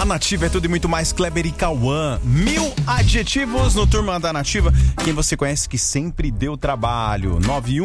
Na Nativa é tudo e muito mais. Kleber e Cauã. 1000 adjetivos no Turma da Nativa. Quem você conhece que sempre deu trabalho.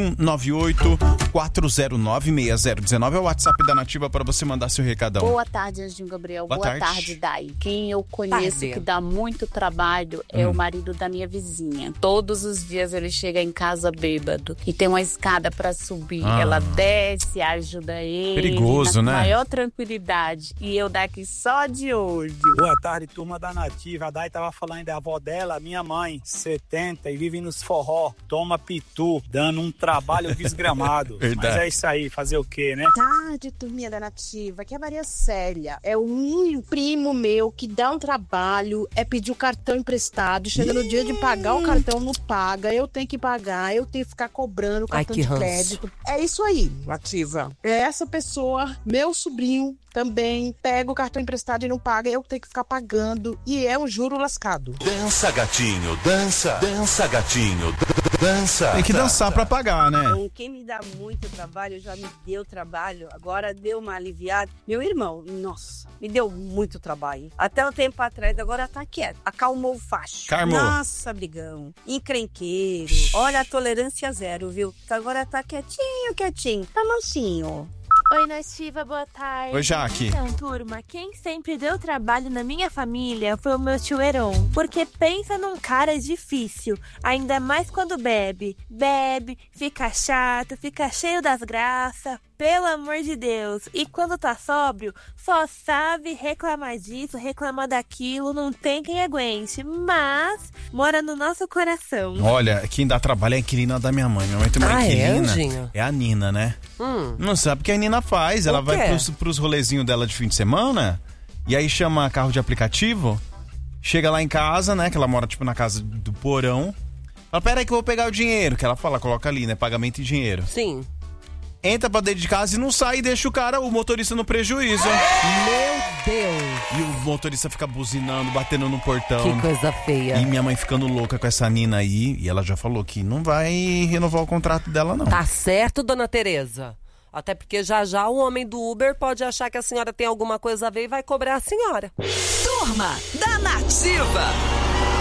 9198-409-6019 é o WhatsApp da Nativa para você mandar seu recadão. Boa tarde, Anjinho Gabriel. Boa tarde, Dai. Quem eu conheço que dá muito trabalho é o marido da minha vizinha. Todos os dias ele chega em casa bêbado e tem uma escada para subir. Ela desce, ajuda ele. Perigoso, né? Maior tranquilidade. E eu daqui só de olho. Boa tarde, Turma da Nativa. A Dai tava falando da avó dela, minha mãe, 70, e vive nos forró, toma pitu, dando um trabalho desgramado. Mas é isso aí, fazer o quê, né? Tarde, Turminha da Nativa. Aqui é a Maria Célia. É um primo meu que dá um trabalho, é pedir o cartão emprestado, chega no dia de pagar o cartão, não paga, eu tenho que pagar, eu tenho que ficar cobrando o cartão de crédito. É isso aí, Nativa. É essa pessoa, meu sobrinho, também pega o cartão emprestado e não paga, eu tenho que ficar pagando, e é um juro lascado. Dança, gatinho, dança. Dança, gatinho, dança. Tem que dançar pra pagar, né? Quem me dá muito trabalho, já me deu trabalho, agora deu uma aliviada. Meu irmão, nossa, me deu muito trabalho. Até um tempo atrás, agora tá quieto. Acalmou o facho. Carmou. Nossa, brigão. Encrenqueiro. Olha, a tolerância zero, viu? Agora tá quietinho, tá mansinho. Oi, Nativa, boa tarde. Oi, Jaque. Então, turma, quem sempre deu trabalho na minha família foi o meu tio Heron. Porque pensa num cara difícil, ainda mais quando bebe. Bebe, fica chato, fica cheio das graças, pelo amor de Deus. E quando tá sóbrio, só sabe reclamar disso, reclamar daquilo, não tem quem aguente. Mas mora no nosso coração. Olha, quem dá trabalho é a inquilina da minha mãe. Minha mãe tem uma inquilina. É a Nina, né? Não sabe o que a Nina faz. Ela vai pros rolezinhos dela de fim de semana e aí chama carro de aplicativo, chega lá em casa, né? Que ela mora tipo na casa do porão. Fala, pera aí que eu vou pegar o dinheiro. Que ela fala, coloca ali, né? Pagamento em dinheiro. Sim. Entra pra dentro de casa e não sai e deixa o motorista no prejuízo. Meu Deus. E o motorista fica buzinando, batendo no portão. Que coisa feia. E minha mãe ficando louca com essa Nina aí. E ela já falou que não vai renovar o contrato dela, não. Tá certo, dona Tereza. Até porque já o homem do Uber pode achar que a senhora tem alguma coisa a ver e vai cobrar a senhora. Turma da Nativa.